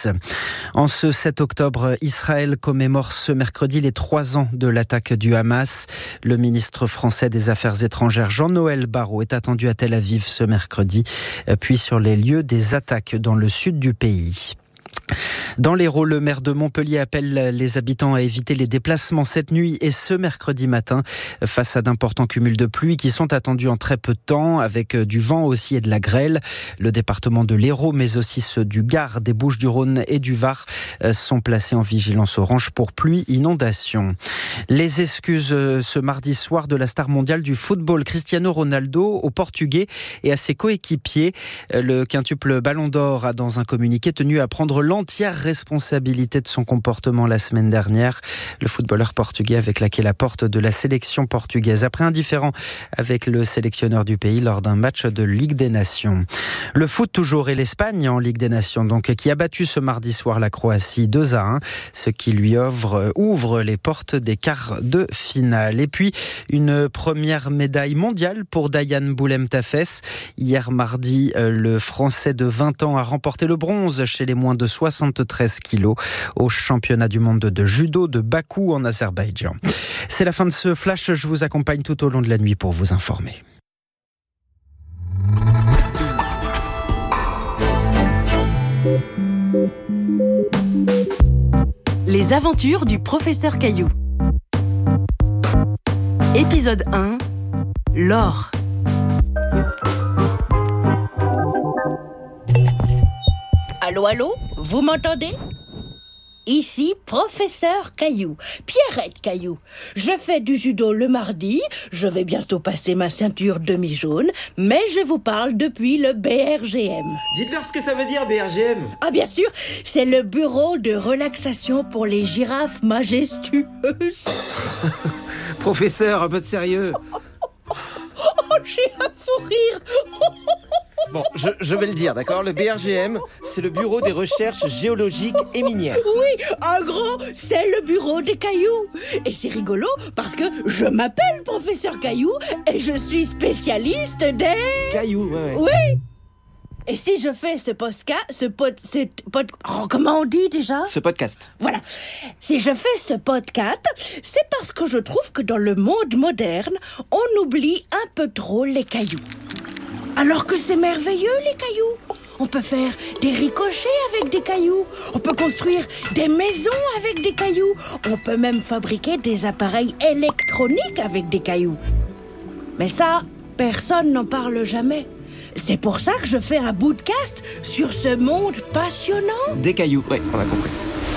Hamas. En ce 7 octobre, Israël commémore ce mercredi les 3 ans de l'attaque du Hamas. Le ministre français des Affaires étrangères Jean-Noël Barrot est attendu à Tel Aviv ce mercredi, puis sur les lieux des attaques dans le sud du pays. Dans l'Hérault, le maire de Montpellier appelle les habitants à éviter les déplacements cette nuit et ce mercredi matin face à d'importants cumuls de pluie qui sont attendus en très peu de temps avec du vent aussi et de la grêle. Le département de l'Hérault mais aussi ceux du Gard, des Bouches-du-Rhône et du Var sont placés en vigilance orange pour pluie, inondation. Les excuses ce mardi soir de la star mondiale du football Cristiano Ronaldo aux Portugais et à ses coéquipiers. Le quintuple Ballon d'Or a dans un communiqué tenu à prendre l'entière responsabilité de son comportement la semaine dernière. Le footballeur portugais avait claqué la porte de la sélection portugaise après un différend avec le sélectionneur du pays lors d'un match de Ligue des Nations. Le foot toujours et l'Espagne en Ligue des Nations donc qui a battu ce mardi soir la Croatie 2-1, ce qui lui ouvre les portes des quarts de finale. Et puis une première médaille mondiale pour Dayan Boulem Tafes. Hier mardi, le Français de 20 ans a remporté le bronze chez les moins de 73 kilos au championnat du monde de judo de Bakou en Azerbaïdjan. C'est la fin de ce flash, je vous accompagne tout au long de la nuit pour vous informer. Les aventures du professeur Caillou. Épisode 1. L'or. Allô, allô, vous m'entendez ? Ici, professeur Caillou, Pierrette Caillou. Je fais du judo le mardi, je vais bientôt passer ma ceinture demi-jaune, mais je vous parle depuis le BRGM. Dites-leur ce que ça veut dire, BRGM. Ah bien sûr, c'est le bureau de relaxation pour les girafes majestueuses. Professeur, un peu de sérieux. Oh, j'ai un fou rire. Bon, je vais le dire, d'accord ? Le BRGM, c'est le bureau des recherches géologiques et minières. Oui, en gros, c'est le bureau des cailloux. Et c'est rigolo parce que je m'appelle professeur Caillou et je suis spécialiste des... Cailloux, ouais. Oui. Et si je fais comment on dit déjà ? Ce podcast. Voilà. Si je fais ce podcast, c'est parce que je trouve que dans le monde moderne, on oublie un peu trop les cailloux. Alors que c'est merveilleux, les cailloux. On peut faire des ricochets avec des cailloux. On peut construire des maisons avec des cailloux. On peut même fabriquer des appareils électroniques avec des cailloux. Mais ça, personne n'en parle jamais. C'est pour ça que je fais un podcast sur ce monde passionnant. Des cailloux, ouais, on a compris.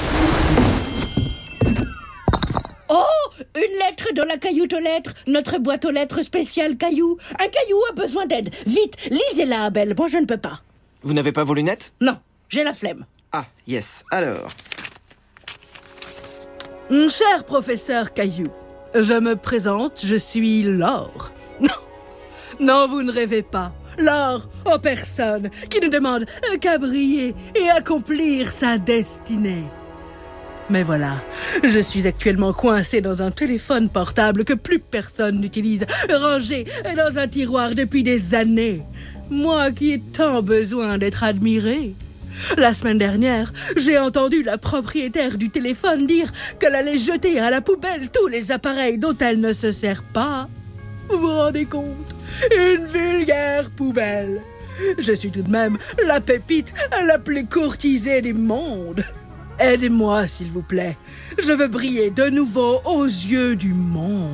Oh, une lettre dans la cailloute aux lettres, notre boîte aux lettres spéciale caillou. Un caillou a besoin d'aide. Vite, lisez-la, Abel. Moi, je ne peux pas. Vous n'avez pas vos lunettes ? Non, j'ai la flemme. Ah, yes. Alors... Cher professeur Caillou, je me présente, je suis Laure. Non, vous ne rêvez pas. Laure, aux personnes qui ne demandent qu'à briller et accomplir sa destinée. Mais voilà, je suis actuellement coincée dans un téléphone portable que plus personne n'utilise, rangé dans un tiroir depuis des années. Moi qui ai tant besoin d'être admirée. La semaine dernière, j'ai entendu la propriétaire du téléphone dire qu'elle allait jeter à la poubelle tous les appareils dont elle ne se sert pas. Vous vous rendez compte ? Une vulgaire poubelle. Je suis tout de même la pépite la plus courtisée du monde. Aidez-moi, s'il vous plaît. Je veux briller de nouveau aux yeux du monde.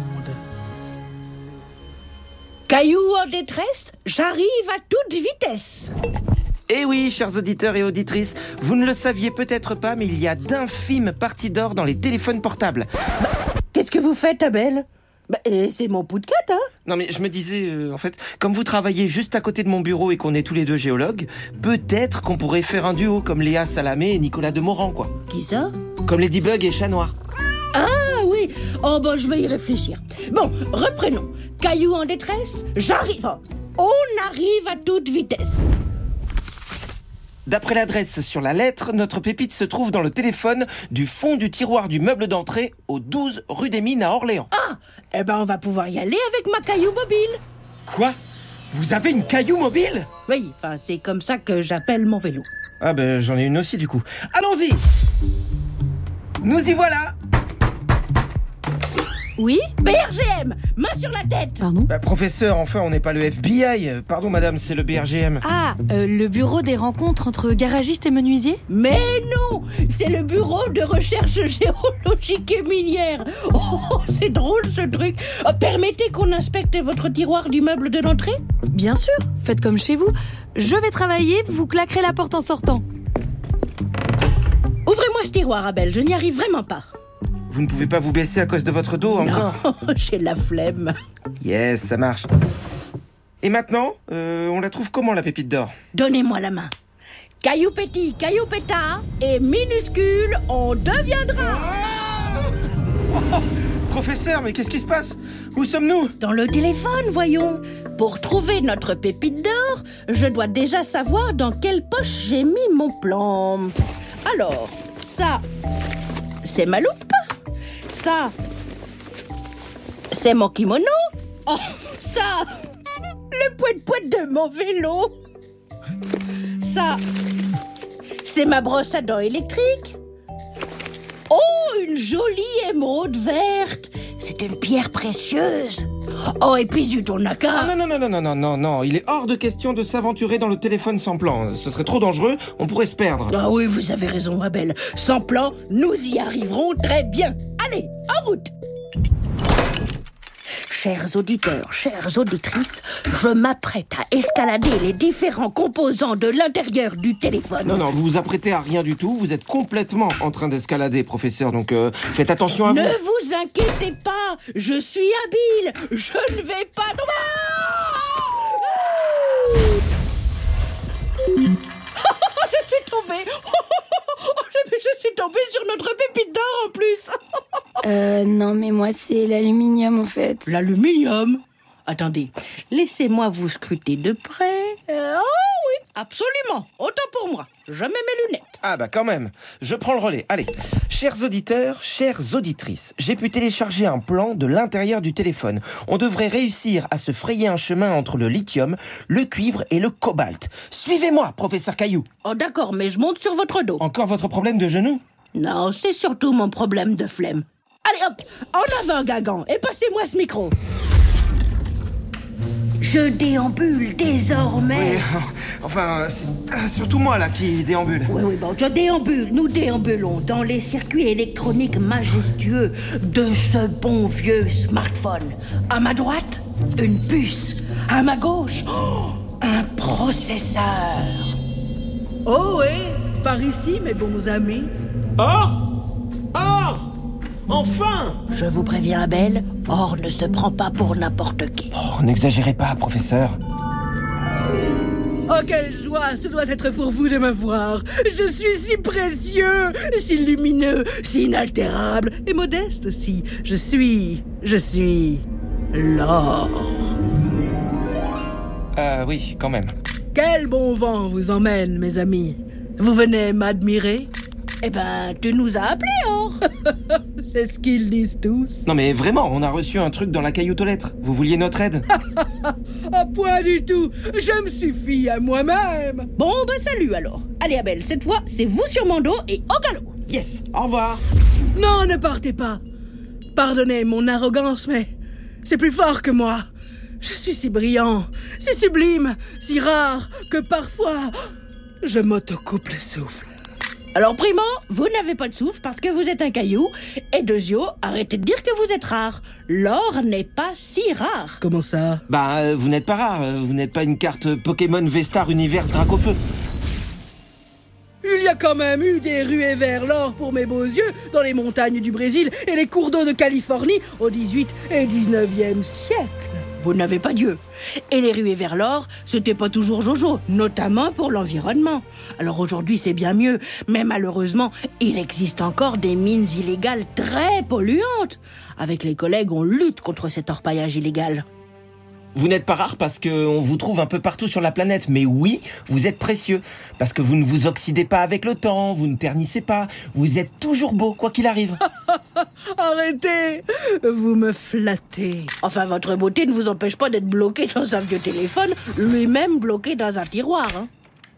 Caillou en détresse, j'arrive à toute vitesse. Eh oui, chers auditeurs et auditrices, vous ne le saviez peut-être pas, mais il y a d'infimes parties d'or dans les téléphones portables. Qu'est-ce que vous faites, Abel ? C'est mon podcast, hein ? Non mais je me disais, en fait, comme vous travaillez juste à côté de mon bureau et qu'on est tous les deux géologues, peut-être qu'on pourrait faire un duo comme Léa Salamé et Nicolas Demorand, quoi. Qui ça ? Comme Ladybug et Chat Noir. Ah oui, oh bon, je vais y réfléchir. Bon, reprenons. Caillou en détresse, j'arrive. On arrive à toute vitesse. D'après l'adresse sur la lettre, notre pépite se trouve dans le téléphone du fond du tiroir du meuble d'entrée au 12 rue des Mines à Orléans. Ah, eh ben on va pouvoir y aller avec ma caillou mobile. Quoi ? Vous avez une caillou mobile ? Oui, c'est comme ça que j'appelle mon vélo. Ah ben j'en ai une aussi du coup. Allons-y! Nous y voilà! Oui? BRGM, main sur la tête. Pardon? Bah, professeur, enfin on n'est pas le FBI. Pardon madame, c'est le BRGM. Ah, le bureau des rencontres entre garagistes et menuisiers? Mais non, c'est le bureau de recherche géologique et minière. Oh, c'est drôle ce truc. Permettez qu'on inspecte votre tiroir du meuble de l'entrée? Bien sûr, faites comme chez vous. Je vais travailler, vous claquerez la porte en sortant. Ouvrez-moi ce tiroir, Abel, je n'y arrive vraiment pas. Vous ne pouvez pas vous baisser à cause de votre dos encore? Non, j'ai la flemme. Yes, ça marche. Et maintenant, on la trouve comment la pépite d'or? Donnez-moi la main. Caillou petit, caillou pétard, et minuscule, on deviendra. Professeur, mais qu'est-ce qui se passe? Où sommes-nous? Dans le téléphone, voyons. Pour trouver notre pépite d'or, je dois déjà savoir dans quelle poche j'ai mis mon plan. Alors, ça, c'est ma loupe. Ça, c'est mon kimono. Oh, ça, le poète-poète de mon vélo. Ça, c'est ma brosse à dents électrique. Oh, une jolie émeraude verte. C'est une pierre précieuse. Oh, et puis zut, on n'a qu'à... Ah non, il est hors de question de s'aventurer dans le téléphone sans plan. Ce serait trop dangereux, on pourrait se perdre. Ah oui, vous avez raison, Abel. Sans plan, nous y arriverons très bien. Allez, en route! Chers auditeurs, chères auditrices, je m'apprête à escalader les différents composants de l'intérieur du téléphone. Non, vous vous apprêtez à rien du tout, vous êtes complètement en train d'escalader, professeur, donc faites attention à vous. Ne vous inquiétez pas, je suis habile, je ne vais pas tomber. Je suis tombée. Je suis tombée sur notre pépite d'or en plus. Non, mais moi, c'est l'aluminium, en fait. L'aluminium? Attendez, laissez-moi vous scruter de près. Oh oui, absolument, autant pour moi. Je mets mes lunettes. Ah bah quand même, je prends le relais. Allez, chers auditeurs, chères auditrices, j'ai pu télécharger un plan de l'intérieur du téléphone. On devrait réussir à se frayer un chemin entre le lithium, le cuivre et le cobalt. Suivez-moi, professeur Caillou. Oh d'accord, mais je monte sur votre dos. Encore votre problème de genou? Non, c'est surtout mon problème de flemme. Allez hop, en avant Gagan, et passez-moi ce micro. Je déambule désormais. Oui, enfin, c'est surtout moi là qui déambule. Oui, bon, je déambule, nous déambulons dans les circuits électroniques majestueux de ce bon vieux smartphone. À ma droite, une puce. À ma gauche, un processeur. Oh oui, par ici, mes bons amis. Or! Enfin! Je vous préviens, Abel, Or ne se prend pas pour n'importe qui. Oh, n'exagérez pas, professeur. Oh, quelle joie ce doit être pour vous de me voir. Je suis si précieux, si lumineux, si inaltérable et modeste aussi. Je suis l'or. Oui, quand même. Quel bon vent vous emmène, mes amis. Vous venez m'admirer? Eh ben, tu nous as appelés, Or. C'est ce qu'ils disent tous. Non mais vraiment, on a reçu un truc dans la cailloute aux lettres. Vous vouliez notre aide? Ah, point du tout. Je me suffis à moi-même. Bon, bah salut alors. Allez, Abel, cette fois, c'est vous sur mon dos et au galop. Yes, au revoir. Non, ne partez pas. Pardonnez mon arrogance, mais c'est plus fort que moi. Je suis si brillant, si sublime, si rare, que parfois, je m'autocoupe le souffle. Alors, primo, vous n'avez pas de souffle parce que vous êtes un caillou. Et deuxio, arrêtez de dire que vous êtes rare. L'or n'est pas si rare. Comment ça? Bah, vous n'êtes pas rare. Vous n'êtes pas une carte Pokémon V-Star Univers Dracofeu. Il y a quand même eu des ruées vers l'or pour mes beaux yeux dans les montagnes du Brésil et les cours d'eau de Californie au 18 et 19e siècle. Vous n'avez pas Dieu. Et les ruées vers l'or, c'était pas toujours jojo, notamment pour l'environnement. Alors aujourd'hui, c'est bien mieux, mais malheureusement, il existe encore des mines illégales très polluantes. Avec les collègues, on lutte contre cet orpaillage illégal. Vous n'êtes pas rare parce qu'on vous trouve un peu partout sur la planète. Mais oui, vous êtes précieux. Parce que vous ne vous oxydez pas avec le temps, vous ne ternissez pas. Vous êtes toujours beau, quoi qu'il arrive. Arrêtez! Vous me flattez. Enfin, votre beauté ne vous empêche pas d'être bloqué dans un vieux téléphone, lui-même bloqué dans un tiroir. Hein.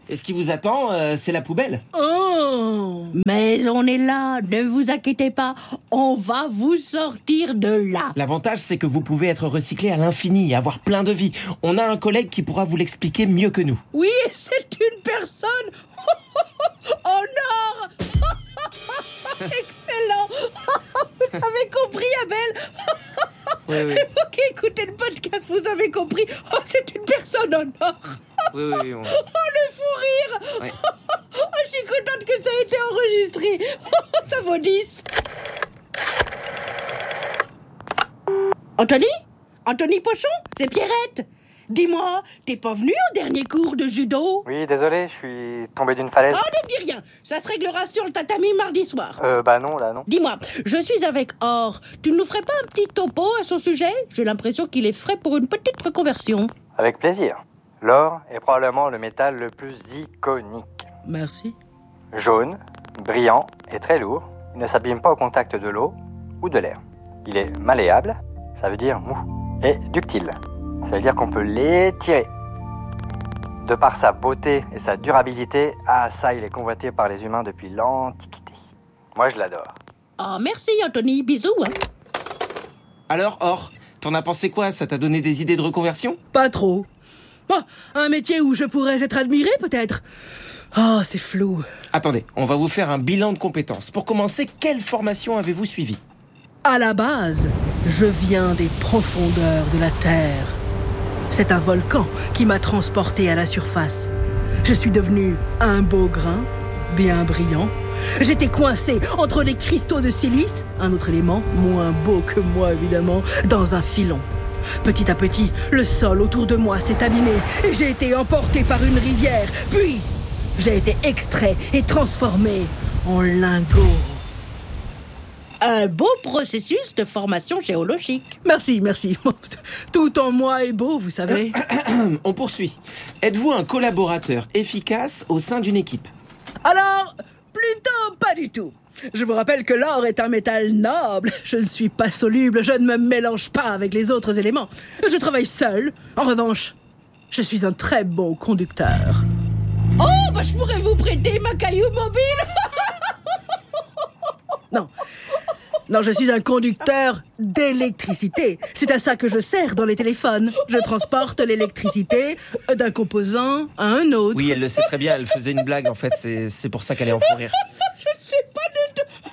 Et ce qui vous attend, c'est la poubelle. Oh! Mais on est là, ne vous inquiétez pas, on va vous sortir de là. L'avantage, c'est que vous pouvez être recyclé à l'infini et avoir plein de vie. On a un collègue qui pourra vous l'expliquer mieux que nous. Oui, c'est une personne en or. Excellent. Vous avez compris, Abel? Oui. Vous qui écoutez le podcast, vous avez compris. Oh, c'est une personne en or. Oui. Oh, le fou rire. Ouais. Oh, je suis contente que ça ait été enregistré. Ça vaut 10. Anthony Pochon? C'est Pierrette. Dis-moi, t'es pas venu au dernier cours de judo? Oui, désolé, je suis tombé d'une falaise. Oh, ne me dis rien. Ça se réglera sur le tatami mardi soir. Bah non, là, non. Dis-moi, je suis avec Or. Tu ne nous ferais pas un petit topo à son sujet? J'ai l'impression qu'il est frais pour une petite reconversion. Avec plaisir. L'or est probablement le métal le plus iconique. Merci. Jaune, brillant et très lourd, il ne s'abîme pas au contact de l'eau ou de l'air. Il est malléable, ça veut dire mou, et ductile. Ça veut dire qu'on peut l'étirer. De par sa beauté et sa durabilité, ça, il est convoité par les humains depuis l'Antiquité. Moi, je l'adore. Oh, merci Anthony, bisous. Hein. Alors, Or, t'en as pensé quoi? Ça t'a donné des idées de reconversion? Pas trop. Oh, un métier où je pourrais être admiré, peut-être. Oh, c'est flou. Attendez, on va vous faire un bilan de compétences. Pour commencer, quelle formation avez-vous suivi? À la base, je viens des profondeurs de la Terre. C'est un volcan qui m'a transporté à la surface. Je suis devenu un beau grain, bien brillant. J'étais coincé entre des cristaux de silice, un autre élément, moins beau que moi évidemment, dans un filon. Petit à petit, le sol autour de moi s'est abîmé et j'ai été emporté par une rivière. Puis, j'ai été extrait et transformé en lingot. Un beau processus de formation géologique. Merci. Tout en moi est beau, vous savez. On poursuit. Êtes-vous un collaborateur efficace au sein d'une équipe? Alors, plutôt pas du tout. Je vous rappelle que l'or est un métal noble. Je ne suis pas soluble, je ne me mélange pas avec les autres éléments. Je travaille seul. En revanche, je suis un très bon conducteur. Oh, bah je pourrais vous prêter ma caillou mobile. Non, je suis un conducteur d'électricité. C'est à ça que je sers dans les téléphones. Je transporte l'électricité d'un composant à un autre. Oui, elle le sait très bien, elle faisait une blague en fait, c'est pour ça qu'elle est en fou rire. Je ne sais pas du tout.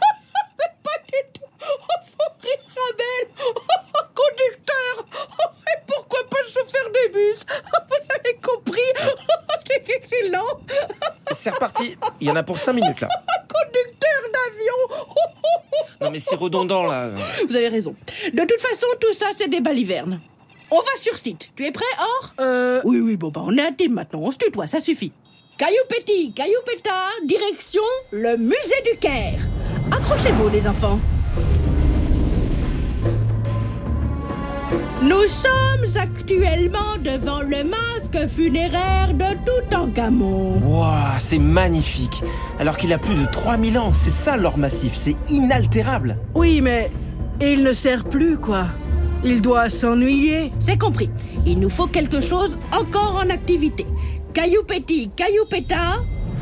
Oh, faut rire, Abel. Oh, conducteur. Oh, et pourquoi pas chauffeur de bus? Vous avez compris. C'est excellent. C'est reparti, il y en a pour 5 minutes là. Conducteur d'avion. Non mais c'est redondant là. Vous avez raison. De toute façon, tout ça, c'est des balivernes. On va sur site. Tu es prêt, Or? Oui, bon, on est intime maintenant. On se tutoie, ça suffit. Caillou Petit, Caillou Pétard, direction le musée du Caire. Accrochez-vous, les enfants. Nous sommes actuellement devant le masque funéraire de Toutankhamon. Waouh, c'est magnifique. Alors qu'il a plus de 3000 ans, c'est ça l'or massif, c'est inaltérable. Oui, mais il ne sert plus, quoi. Il doit s'ennuyer. C'est compris. Il nous faut quelque chose encore en activité. Caillou Petit, Caillou Pétard.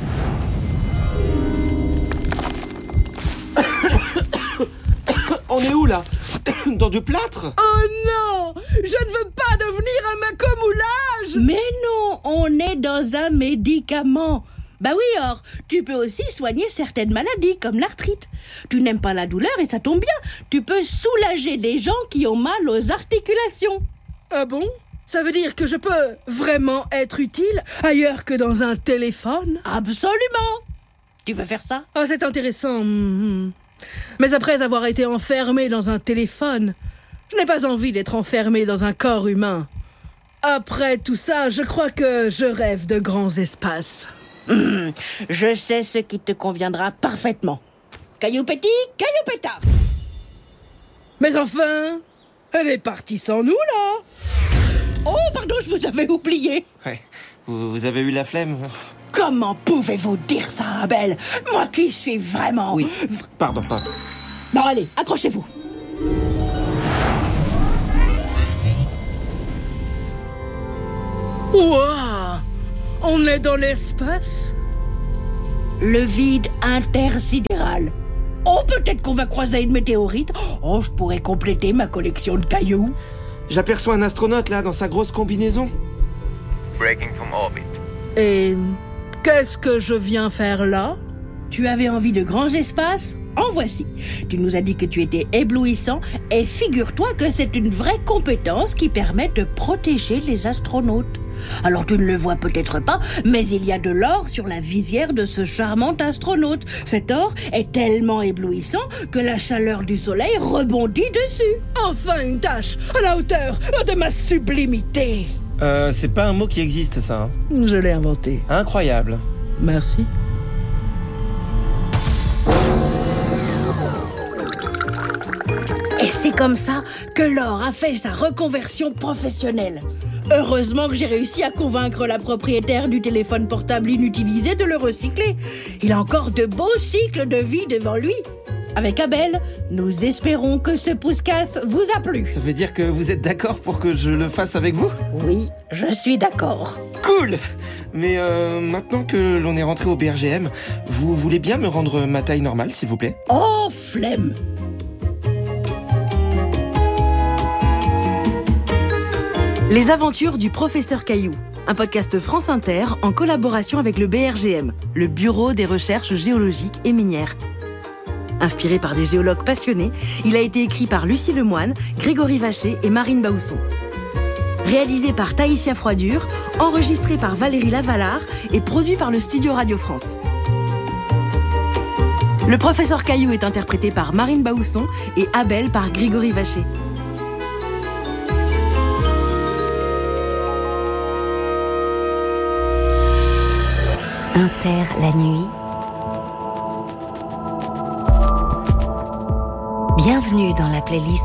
On est où là? Dans du plâtre? Oh non! Je ne veux pas devenir un macomoulage! Mais non, on est dans un médicament. Bah oui, Or, tu peux aussi soigner certaines maladies comme l'arthrite. Tu n'aimes pas la douleur et ça tombe bien. Tu peux soulager des gens qui ont mal aux articulations. Ah bon? Ça veut dire que je peux vraiment être utile ailleurs que dans un téléphone? Absolument. Tu veux faire ça? Ah, c'est intéressant. Mais après avoir été enfermé dans un téléphone, je n'ai pas envie d'être enfermé dans un corps humain. Après tout ça, je crois que je rêve de grands espaces. Je sais ce qui te conviendra parfaitement. Caillou Petit, Caillou Pétard. Mais enfin, elle est partie sans nous, là. Oh, pardon, je vous avais oublié. Ouais, vous avez eu la flemme? Comment pouvez-vous dire ça, Abel? Moi qui suis vraiment... Oui, pardon. Bon, allez, accrochez-vous. Ouah! On est dans l'espace? Le vide intersidéral. Oh, peut-être qu'on va croiser une météorite. Oh, je pourrais compléter ma collection de cailloux. J'aperçois un astronaute là dans sa grosse combinaison. Breaking from orbit. Et qu'est-ce que je viens faire là? Tu avais envie de grands espaces? En voici. Tu nous as dit que tu étais éblouissant et figure-toi que c'est une vraie compétence qui permet de protéger les astronautes. Alors tu ne le vois peut-être pas, mais il y a de l'or sur la visière de ce charmant astronaute. Cet or est tellement éblouissant que la chaleur du soleil rebondit dessus. Enfin une tâche à la hauteur de ma sublimité. C'est pas un mot qui existe ça. Je l'ai inventé. Incroyable. Merci. Et c'est comme ça que l'or a fait sa reconversion professionnelle. Heureusement que j'ai réussi à convaincre la propriétaire du téléphone portable inutilisé de le recycler. Il a encore de beaux cycles de vie devant lui. Avec Abel, nous espérons que ce pouce-casse vous a plu. Ça veut dire que vous êtes d'accord pour que je le fasse avec vous? Oui, je suis d'accord. Cool! Mais maintenant que l'on est rentré au BRGM, vous voulez bien me rendre ma taille normale, s'il vous plaît? Oh, flemme! Les aventures du professeur Caillou, un podcast France Inter en collaboration avec le BRGM, le Bureau des recherches géologiques et minières. Inspiré par des géologues passionnés, il a été écrit par Lucie Lemoine, Grégory Vacher et Marine Baousson. Réalisé par Taïsia Froidure, enregistré par Valérie Lavallard et produit par le Studio Radio France. Le professeur Caillou est interprété par Marine Baousson et Abel par Grégory Vacher. Inter la nuit. Bienvenue dans la playlist